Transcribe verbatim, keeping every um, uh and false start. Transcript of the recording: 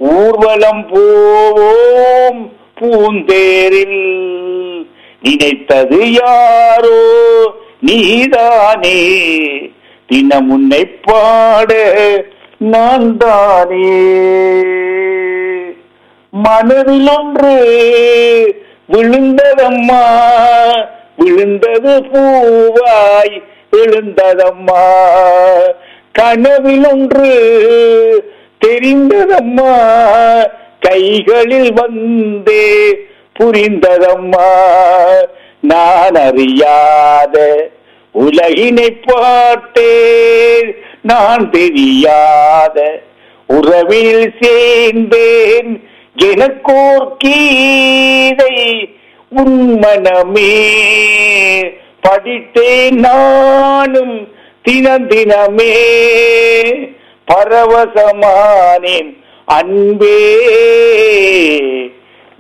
ஊர்வலம் போவோம் பூந்தேரில், நினைத்தது யாரோ நீதானே, தினம் உன்னை பாட நான் தானே. மனதில் ஒன்று விழுந்ததம்மா, விழுந்தது பூவாய் எழுந்ததம்மா. கனவில் ஒன்று தெரிந்ததம்மா, கைகளில் வந்தே புரிந்ததம்மா. நான் அறியாத உலகினை பார்த்தேன், நான் தெரியாத உறவில் சேர்ந்தேன். எனக்கோர் கீதை உன் மனமே படித்தேன் நானும் தினம் தினமே. பரவசமானேன் அன்பே